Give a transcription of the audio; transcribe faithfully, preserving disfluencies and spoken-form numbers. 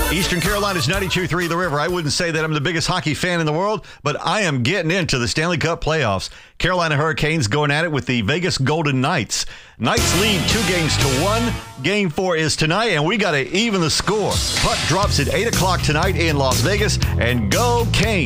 Eastern Carolina's ninety-two three The River. I wouldn't say that I'm the biggest hockey fan in the world, but I am getting into the Stanley Cup playoffs. Carolina Hurricanes going at it with the Vegas Golden Knights. Knights lead two games to one. Game four is tonight, and we got to even the score. Puck drops at eight o'clock tonight in Las Vegas, and go Canes.